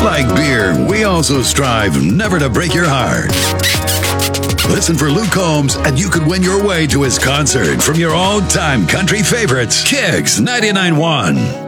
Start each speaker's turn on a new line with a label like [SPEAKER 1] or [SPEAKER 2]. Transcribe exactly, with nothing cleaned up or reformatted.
[SPEAKER 1] Like beer, we also strive never to break your heart. Listen for Luke Combs, and you could win your way to his concert from your all-time country favorites, Kicks ninety-nine point one.